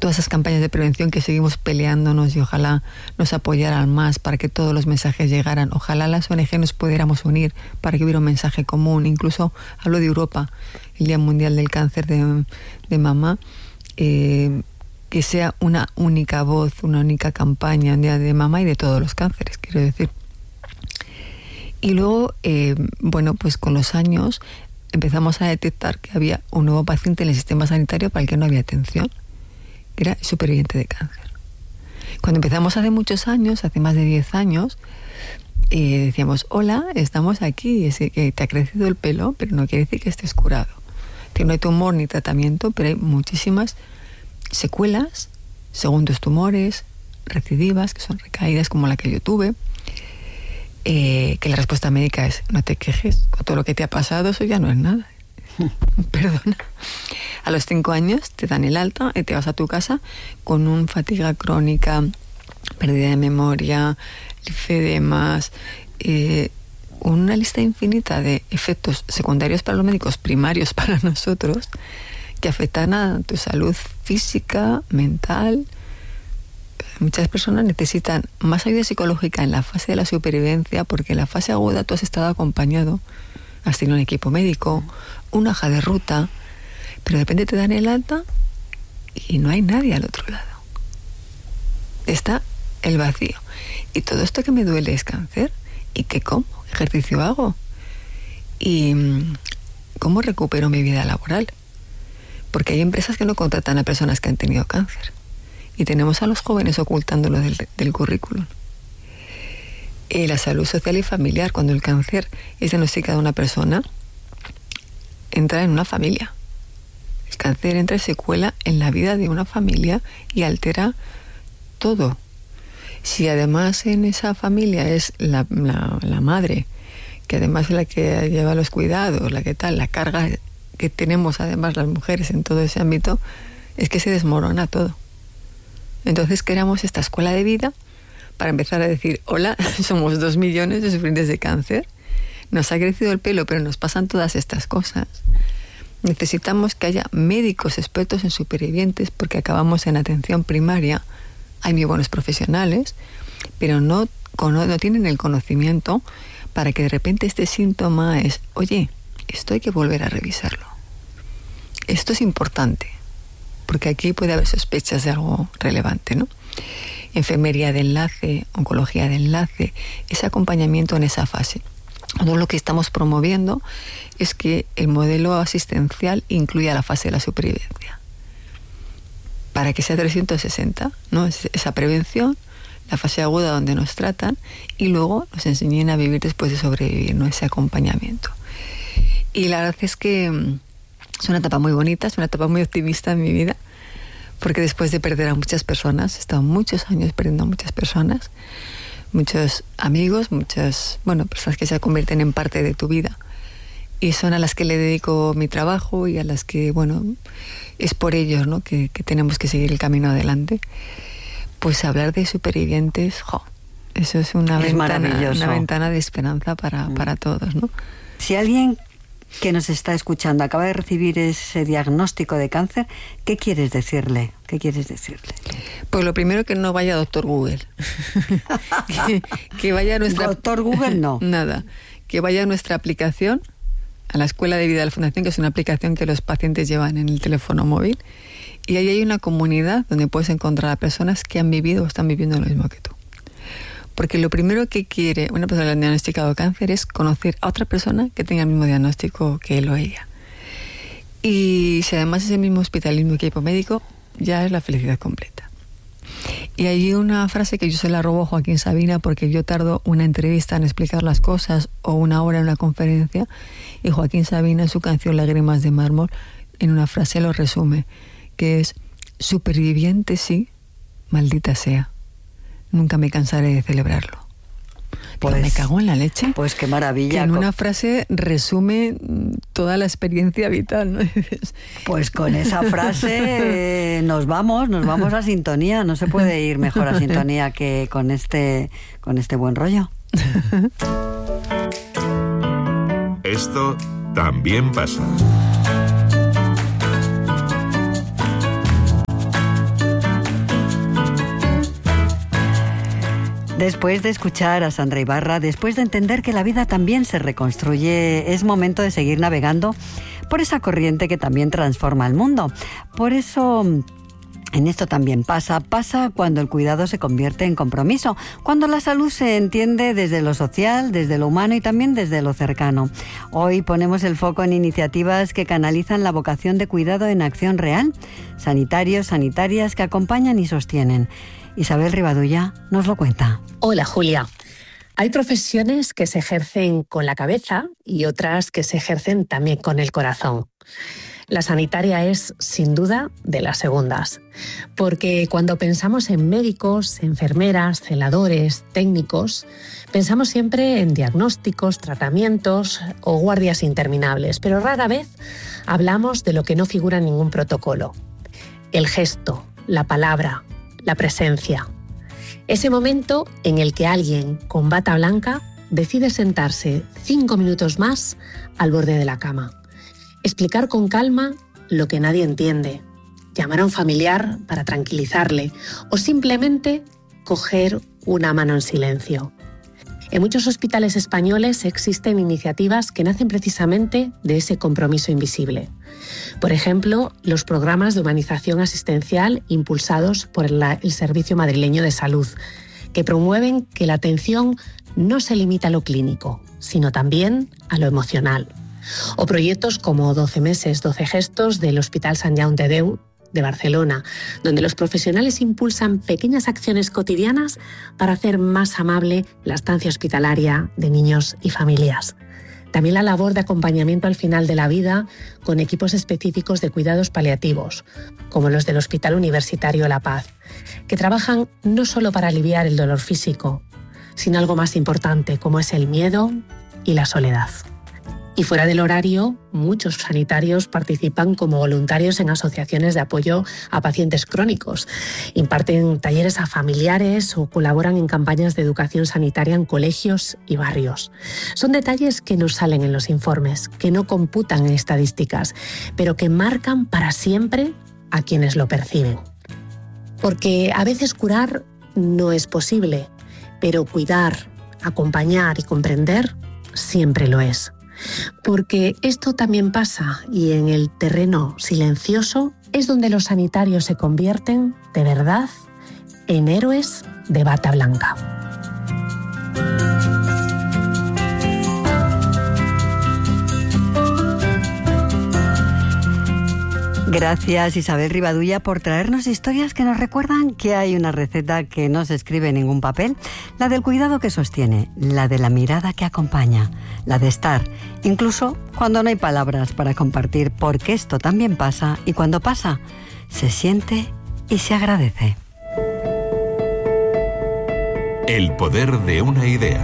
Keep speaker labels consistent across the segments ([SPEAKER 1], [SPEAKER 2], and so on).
[SPEAKER 1] todas esas campañas de prevención que seguimos peleándonos, y ojalá nos apoyaran más para que todos los mensajes llegaran. Ojalá las ONG nos pudiéramos unir para que hubiera un mensaje común. Incluso hablo de Europa, el Día Mundial del Cáncer de Mama, que sea una única voz, una única campaña, un día de mama y de todos los cánceres, quiero decir. Y luego, bueno, pues con los años empezamos a detectar que había un nuevo paciente en el sistema sanitario para el que no había atención, que era el superviviente de cáncer. Cuando empezamos hace muchos años, hace más de 10 años, decíamos, hola, estamos aquí, es que te ha crecido el pelo, pero no quiere decir que estés curado. Que no hay tumor ni tratamiento, pero hay muchísimas secuelas, segundos tumores, recidivas, que son recaídas como la que yo tuve, que la respuesta médica es, no te quejes, con todo lo que te ha pasado, eso ya no es nada. Perdona. A los 5 años te dan el alta y te vas a tu casa con una fatiga crónica, pérdida de memoria, linfedemas, una lista infinita de efectos secundarios para los médicos, primarios para nosotros, que afectan a tu salud física, mental. Muchas personas necesitan más ayuda psicológica en la fase de la supervivencia, porque en la fase aguda tú has estado acompañado, has tenido un equipo médico, una hoja de ruta, pero de repente te dan el alta y no hay nadie al otro lado. Está el vacío. Y todo esto que me duele es cáncer. ¿Y qué como? ¿Ejercicio hago? ¿Y cómo recupero mi vida laboral? Porque hay empresas que no contratan a personas que han tenido cáncer. Y tenemos a los jóvenes ocultándolo del currículum. La salud social y familiar, cuando el cáncer es diagnosticado a una persona, entra en una familia. El cáncer entra y se cuela en la vida de una familia y altera todo. Si además en esa familia es la madre, que además es la que lleva los cuidados, la que tal, la carga que tenemos además las mujeres en todo ese ámbito, es que se desmorona todo. Entonces creamos esta escuela de vida para empezar a decir, hola, somos 2 millones de sufrientes de cáncer, nos ha crecido el pelo, pero nos pasan todas estas cosas. Necesitamos que haya médicos expertos en supervivientes, porque acabamos en atención primaria. Hay muy buenos profesionales, pero no tienen el conocimiento para que de repente este síntoma es, oye, esto hay que volver a revisarlo. Esto es importante, porque aquí puede haber sospechas de algo relevante, ¿no? Enfermería de enlace, oncología de enlace, ese acompañamiento en esa fase. Todo lo que estamos promoviendo es que el modelo asistencial incluya la fase de la supervivencia, para que sea 360, ¿no? Esa prevención, la fase aguda donde nos tratan, y luego nos enseñen a vivir después de sobrevivir, ¿no? Ese acompañamiento. Y la verdad es que es una etapa muy bonita, es una etapa muy optimista en mi vida, porque después de perder a muchas personas, he estado muchos años perdiendo a muchas personas, muchos amigos, muchas, personas que se convierten en parte de tu vida, y son a las que le dedico mi trabajo y a las que, es por ellos, ¿no? que tenemos que seguir el camino adelante. Pues hablar de supervivientes, eso es una ventana de esperanza para todos, ¿no?
[SPEAKER 2] Si alguien que nos está escuchando acaba de recibir ese diagnóstico de cáncer, ¿qué quieres decirle?
[SPEAKER 1] Pues lo primero, que no vaya a Doctor Google. que vaya a nuestra...
[SPEAKER 2] Doctor Google no.
[SPEAKER 1] Nada. Que vaya a nuestra aplicación, a la Escuela de Vida de la Fundación, que es una aplicación que los pacientes llevan en el teléfono móvil, y ahí hay una comunidad donde puedes encontrar a personas que han vivido o están viviendo lo mismo que tú. Porque lo primero que quiere una persona que ha diagnosticado cáncer es conocer a otra persona que tenga el mismo diagnóstico que él o ella. Y si además es el mismo hospital, el mismo equipo médico, ya es la felicidad completa. Y hay una frase que yo se la robo a Joaquín Sabina, porque yo tardo una entrevista en explicar las cosas o una hora en una conferencia, y Joaquín Sabina, en su canción Lágrimas de Mármol, en una frase lo resume, que es: superviviente sí, maldita sea. Nunca me cansaré de celebrarlo. Pues, me cago en la leche.
[SPEAKER 2] Pues qué maravilla.
[SPEAKER 1] Que en una frase resume toda la experiencia vital, ¿no?
[SPEAKER 2] Pues con esa frase nos vamos a sintonía. No se puede ir mejor a sintonía que con este buen rollo.
[SPEAKER 3] Esto también pasa.
[SPEAKER 2] Después de escuchar a Sandra Ibarra, después de entender que la vida también se reconstruye, es momento de seguir navegando por esa corriente que también transforma el mundo. Por eso, en esto también pasa cuando el cuidado se convierte en compromiso, cuando la salud se entiende desde lo social, desde lo humano y también desde lo cercano. Hoy ponemos el foco en iniciativas que canalizan la vocación de cuidado en acción real, sanitarios, sanitarias que acompañan y sostienen. Isabel Rivadulla nos lo cuenta.
[SPEAKER 4] Hola, Julia. Hay profesiones que se ejercen con la cabeza y otras que se ejercen también con el corazón. La sanitaria es, sin duda, de las segundas, porque cuando pensamos en médicos, enfermeras, celadores, técnicos, pensamos siempre en diagnósticos, tratamientos o guardias interminables, pero rara vez hablamos de lo que no figura en ningún protocolo. El gesto, la palabra, la presencia. Ese momento en el que alguien con bata blanca decide sentarse 5 minutos más al borde de la cama. Explicar con calma lo que nadie entiende, llamar a un familiar para tranquilizarle o simplemente coger una mano en silencio. En muchos hospitales españoles existen iniciativas que nacen precisamente de ese compromiso invisible. Por ejemplo, los programas de humanización asistencial impulsados por el Servicio Madrileño de Salud, que promueven que la atención no se limita a lo clínico, sino también a lo emocional. O proyectos como 12 meses, 12 gestos del Hospital Sant Jaume de Déu de Barcelona, donde los profesionales impulsan pequeñas acciones cotidianas para hacer más amable la estancia hospitalaria de niños y familias. También la labor de acompañamiento al final de la vida con equipos específicos de cuidados paliativos, como los del Hospital Universitario La Paz, que trabajan no solo para aliviar el dolor físico, sino algo más importante, como es el miedo y la soledad. Y fuera del horario, muchos sanitarios participan como voluntarios en asociaciones de apoyo a pacientes crónicos, imparten talleres a familiares o colaboran en campañas de educación sanitaria en colegios y barrios. Son detalles que no salen en los informes, que no computan en estadísticas, pero que marcan para siempre a quienes lo perciben. Porque a veces curar no es posible, pero cuidar, acompañar y comprender siempre lo es. Porque esto también pasa y en el terreno silencioso es donde los sanitarios se convierten, de verdad, en héroes de bata blanca.
[SPEAKER 2] Gracias, Isabel Rivadulla, por traernos historias que nos recuerdan que hay una receta que no se escribe en ningún papel, la del cuidado que sostiene, la de la mirada que acompaña, la de estar, incluso cuando no hay palabras para compartir, porque esto también pasa y cuando pasa, se siente y se agradece.
[SPEAKER 3] El poder de una idea.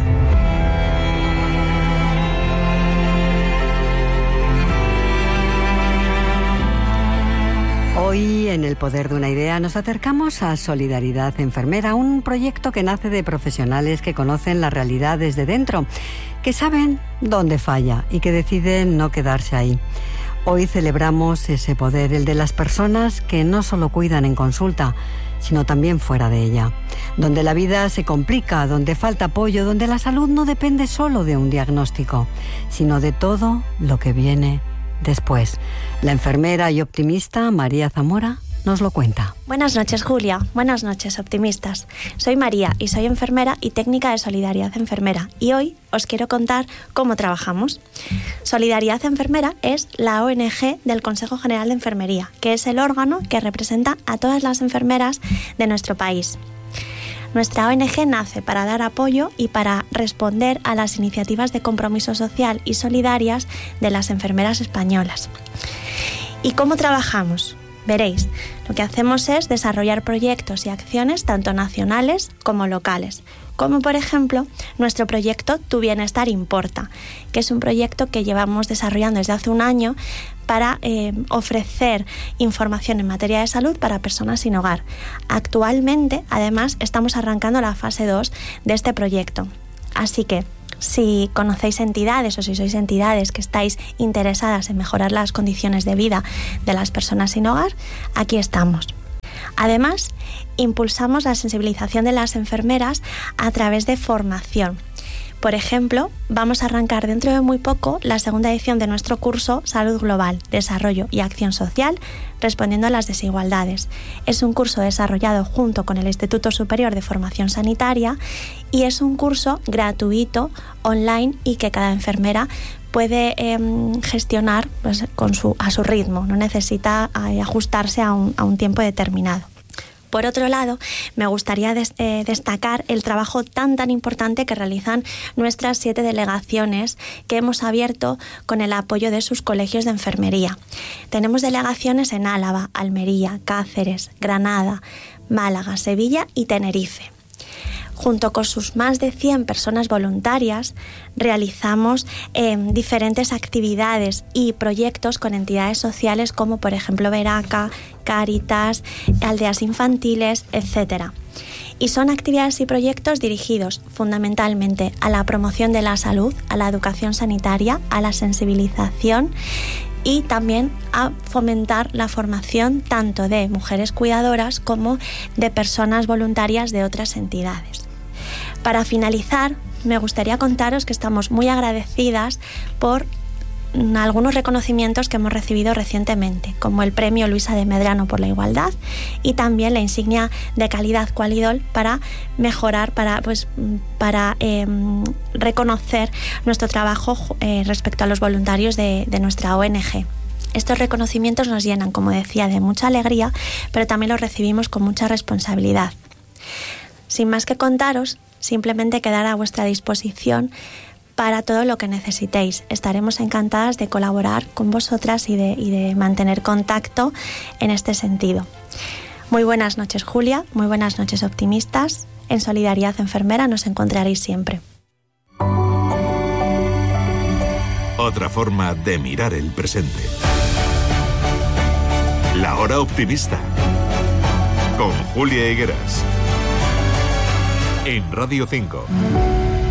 [SPEAKER 2] Hoy, en El Poder de una Idea, nos acercamos a Solidaridad Enfermera, un proyecto que nace de profesionales que conocen la realidad desde dentro, que saben dónde falla y que deciden no quedarse ahí. Hoy celebramos ese poder, el de las personas que no solo cuidan en consulta, sino también fuera de ella, donde la vida se complica, donde falta apoyo, donde la salud no depende solo de un diagnóstico, sino de todo lo que viene después. La enfermera y optimista María Zamora nos lo cuenta.
[SPEAKER 5] Buenas noches, Julia. Buenas noches, optimistas. Soy María y soy enfermera y técnica de Solidaridad Enfermera. Y hoy os quiero contar cómo trabajamos. Solidaridad Enfermera es la ONG del Consejo General de Enfermería, que es el órgano que representa a todas las enfermeras de nuestro país. Nuestra ONG nace para dar apoyo y para responder a las iniciativas de compromiso social y solidarias de las enfermeras españolas. ¿Y cómo trabajamos? Veréis, lo que hacemos es desarrollar proyectos y acciones tanto nacionales como locales, como por ejemplo nuestro proyecto Tu Bienestar Importa, que es un proyecto que llevamos desarrollando desde hace un año para ofrecer información en materia de salud para personas sin hogar. Actualmente, además, estamos arrancando la fase 2 de este proyecto. Así que, si conocéis entidades o si sois entidades que estáis interesadas en mejorar las condiciones de vida de las personas sin hogar, aquí estamos. Además, impulsamos la sensibilización de las enfermeras a través de formación. Por ejemplo, vamos a arrancar dentro de muy poco la segunda edición de nuestro curso Salud Global, Desarrollo y Acción Social, respondiendo a las desigualdades. Es un curso desarrollado junto con el Instituto Superior de Formación Sanitaria y es un curso gratuito, online, y que cada enfermera puede gestionar pues, a su ritmo, no necesita ajustarse a un tiempo determinado. Por otro lado, me gustaría destacar el trabajo tan importante que realizan nuestras 7 delegaciones que hemos abierto con el apoyo de sus colegios de enfermería. Tenemos delegaciones en Álava, Almería, Cáceres, Granada, Málaga, Sevilla y Tenerife. Junto con sus más de 100 personas voluntarias, realizamos diferentes actividades y proyectos con entidades sociales como, por ejemplo, Veraca, Cáritas, aldeas infantiles, etc. Y son actividades y proyectos dirigidos fundamentalmente a la promoción de la salud, a la educación sanitaria, a la sensibilización y también a fomentar la formación tanto de mujeres cuidadoras como de personas voluntarias de otras entidades. Para finalizar, me gustaría contaros que estamos muy agradecidas por algunos reconocimientos que hemos recibido recientemente, como el premio Luisa de Medrano por la igualdad y también la insignia de calidad Qualidol para mejorar, para reconocer nuestro trabajo respecto a los voluntarios de nuestra ONG. Estos reconocimientos nos llenan, como decía, de mucha alegría, pero también los recibimos con mucha responsabilidad. Sin más que contaros, simplemente quedar a vuestra disposición para todo lo que necesitéis. Estaremos encantadas de colaborar con vosotras y de mantener contacto en este sentido. Muy buenas noches, Julia. Muy buenas noches, optimistas. En Solidaridad Enfermera nos encontraréis siempre.
[SPEAKER 3] Otra forma de mirar el presente. La Hora Optimista. Con Julia Higueras. En Radio 5.